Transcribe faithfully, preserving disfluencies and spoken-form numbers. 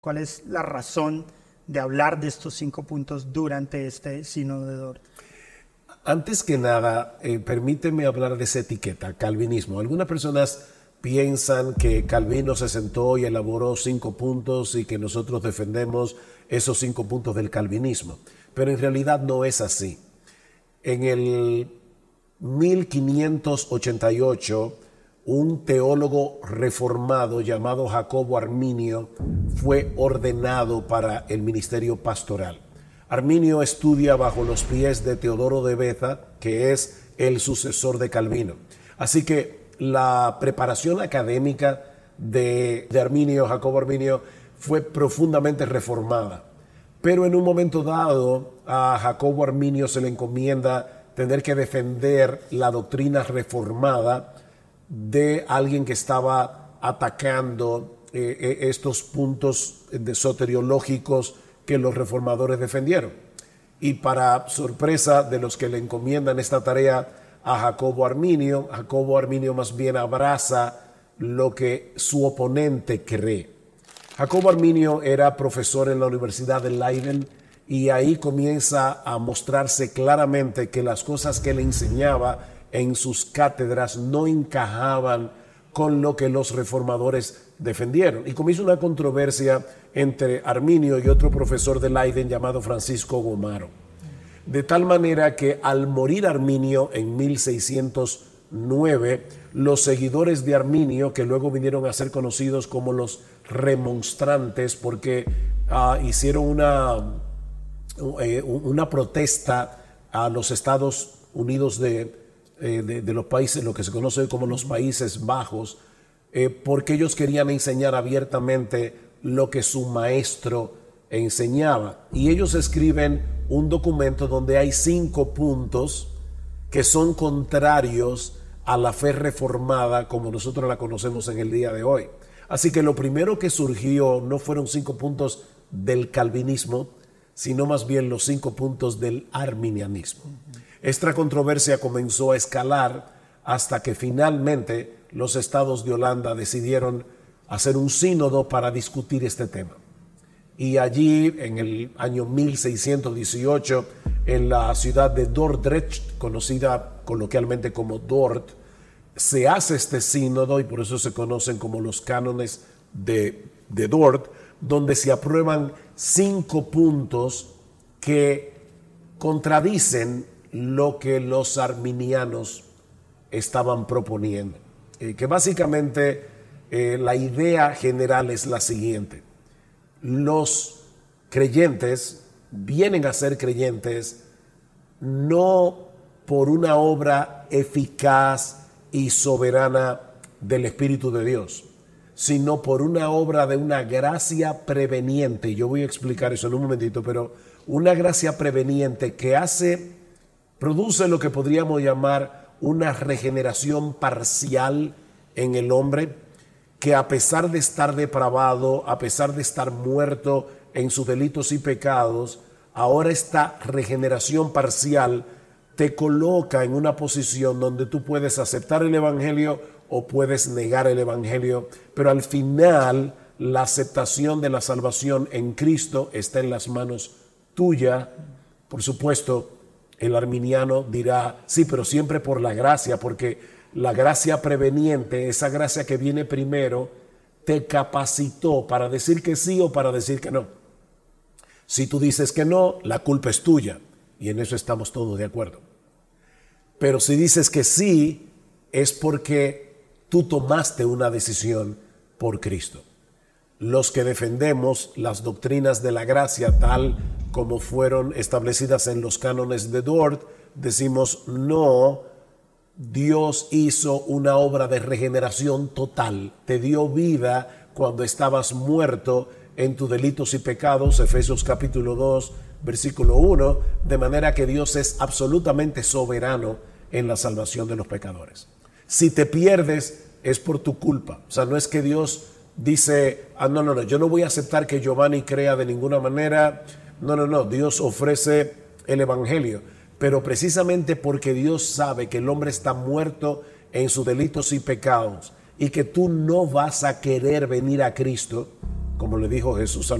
¿Cuál es la razón de hablar de estos cinco puntos durante este sínodo de Dort? Antes que nada, eh, permíteme hablar de esa etiqueta, calvinismo. Algunas personas piensan que Calvino se sentó y elaboró cinco puntos y que nosotros defendemos esos cinco puntos del calvinismo, pero en realidad no es así. En el mil quinientos ochenta y ocho, un teólogo reformado llamado Jacobo Arminio fue ordenado para el ministerio pastoral. Arminio estudia bajo los pies de Teodoro de Beza, que es el sucesor de Calvino. Así que la preparación académica de, de Arminio, Jacobo Arminio, fue profundamente reformada. Pero en un momento dado a Jacobo Arminio se le encomienda tener que defender la doctrina reformada de alguien que estaba atacando eh, estos puntos de soteriológicos que los reformadores defendieron. Y para sorpresa de los que le encomiendan esta tarea a Jacobo Arminio, Jacobo Arminio más bien abraza lo que su oponente cree. Jacobo Arminio era profesor en la Universidad de Leiden y ahí comienza a mostrarse claramente que las cosas que le enseñaba en sus cátedras no encajaban con lo que los reformadores defendieron. Y comienza una controversia entre Arminio y otro profesor de Leiden llamado Francisco Gomaro. De tal manera que al morir Arminio en mil seiscientos nueve, los seguidores de Arminio, que luego vinieron a ser conocidos como los remonstrantes, porque uh, hicieron una, eh, una protesta a los Estados Unidos de De, de los países, lo que se conoce como los Países Bajos, eh, porque ellos querían enseñar abiertamente lo que su maestro enseñaba. Y ellos escriben un documento donde hay cinco puntos que son contrarios a la fe reformada como nosotros la conocemos en el día de hoy. Así que lo primero que surgió no fueron cinco puntos del calvinismo, sino más bien los cinco puntos del arminianismo. Esta controversia comenzó a escalar hasta que finalmente los estados de Holanda decidieron hacer un sínodo para discutir este tema. Y allí, en el año mil seiscientos dieciocho, en la ciudad de Dordrecht, conocida coloquialmente como Dort, se hace este sínodo, y por eso se conocen como los cánones de, de Dort, donde se aprueban cinco puntos que contradicen lo que los arminianos estaban proponiendo. Eh, que básicamente eh, la idea general es la siguiente: los creyentes vienen a ser creyentes no por una obra eficaz y soberana del Espíritu de Dios, sino por una obra de una gracia preveniente. Yo voy a explicar eso en un momentito, pero una gracia preveniente que hace produce lo que podríamos llamar una regeneración parcial en el hombre, que a pesar de estar depravado, a pesar de estar muerto en sus delitos y pecados, ahora esta regeneración parcial te coloca en una posición donde tú puedes aceptar el Evangelio o puedes negar el Evangelio, pero al final la aceptación de la salvación en Cristo está en las manos tuyas. Por supuesto, el arminiano dirá, sí, pero siempre por la gracia, porque la gracia preveniente, esa gracia que viene primero, te capacitó para decir que sí o para decir que no. Si tú dices que no, la culpa es tuya, y en eso estamos todos de acuerdo. Pero si dices que sí, es porque tú tomaste una decisión por Cristo. Los que defendemos las doctrinas de la gracia tal como fueron establecidas en los cánones de Dort, decimos no, Dios hizo una obra de regeneración total, te dio vida cuando estabas muerto en tus delitos y pecados, Efesios capítulo dos, versículo uno, de manera que Dios es absolutamente soberano en la salvación de los pecadores. Si te pierdes, es por tu culpa. O sea, no es que Dios dice, ah, no, no, no, yo no voy a aceptar que Giovanni crea de ninguna manera. No, no, no, Dios ofrece el Evangelio, pero precisamente porque Dios sabe que el hombre está muerto en sus delitos y pecados y que tú no vas a querer venir a Cristo como le dijo Jesús a